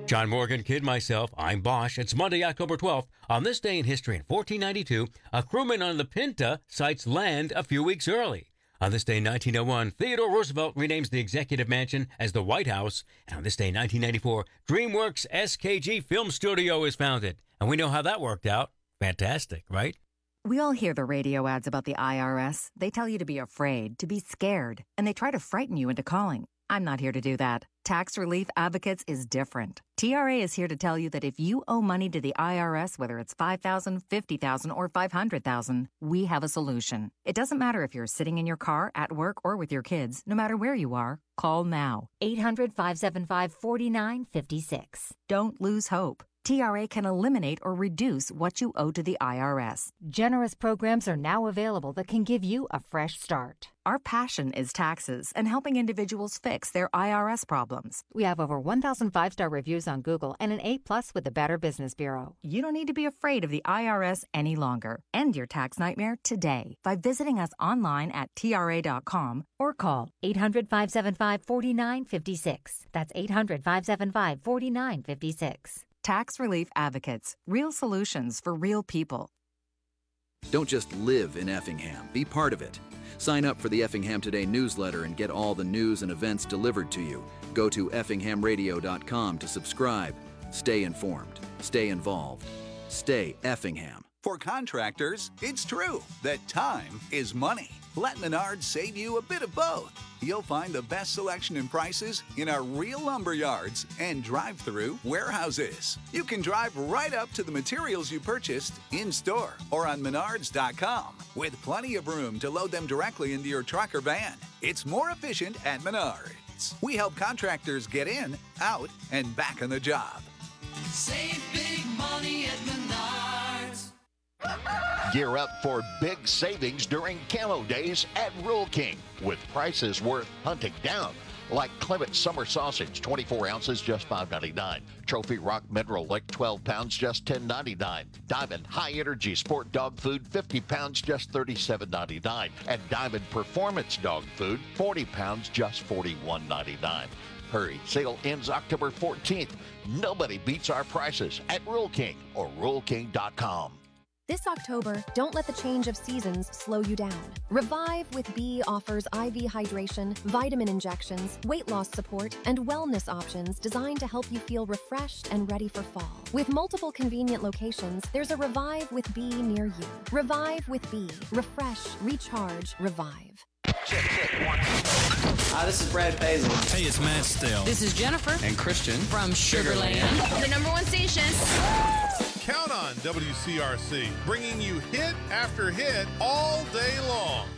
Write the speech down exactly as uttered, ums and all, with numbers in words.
John Morgan, kid myself, I'm Bosch. It's Monday, October twelfth. On this day in history in fourteen ninety-two, a crewman on the Pinta sights land a few weeks early. On this day in nineteen oh one, Theodore Roosevelt renames the Executive Mansion as the White House. And on this day in nineteen ninety-four, DreamWorks S K G Film Studio is founded. And we know how that worked out. Fantastic, right? We all hear the radio ads about the I R S. They tell you to be afraid, to be scared, and they try to frighten you into calling. I'm not here to do that. Tax Relief Advocates is different. T R A is here to tell you that if you owe money to the I R S, whether it's five thousand dollars, fifty thousand dollars, or five hundred thousand dollars, we have a solution. It doesn't matter if you're sitting in your car, at work, or with your kids. No matter where you are, call now. eight hundred, five seven five, four nine five six. Don't lose hope. T R A can eliminate or reduce what you owe to the I R S. Generous programs are now available that can give you a fresh start. Our passion is taxes and helping individuals fix their I R S problems. We have over one thousand five-star reviews on Google and an A plus with the Better Business Bureau. You don't need to be afraid of the I R S any longer. End your tax nightmare today by visiting us online at T R A dot com or call eight hundred, five seven five, four nine five six. That's eight hundred, five seven five, four nine five six. Tax Relief Advocates. Real solutions for real people. Don't just live in Effingham. Be part of it. Sign up for the Effingham Today newsletter and get all the news and events delivered to you. Go to effingham radio dot com to subscribe. Stay informed. Stay involved. Stay Effingham. For contractors, it's true that time is money. Let Menards save you a bit of both. You'll find the best selection and prices in our real lumber yards and drive-through warehouses. You can drive right up to the materials you purchased in-store or on menards dot com with plenty of room to load them directly into your truck or van. It's more efficient at Menards. We help contractors get in, out, and back on the job. Save big money at Menards. Gear up for big savings during Camo Days at Rural King with prices worth hunting down. Like Clement Summer Sausage, twenty-four ounces, just five ninety-nine. Trophy Rock Mineral Lick, twelve pounds, just ten ninety-nine. Diamond High Energy Sport Dog Food, fifty pounds, just thirty-seven ninety-nine. And Diamond Performance Dog Food, forty pounds, just forty-one ninety-nine. Hurry, sale ends October fourteenth. Nobody beats our prices at Rural King or rural king dot com. This October, don't let the change of seasons slow you down. Revive with B offers I V hydration, vitamin injections, weight loss support, and wellness options designed to help you feel refreshed and ready for fall. With multiple convenient locations, there's a Revive with B near you. Revive with B. Refresh, recharge, revive. Check, check, one. Hi, this is Brad Paisley. Hey, it's Matt Stell. This is Jennifer. And Christian. From Sugarland. The number one station. Count on W C R C, bringing you hit after hit all day long.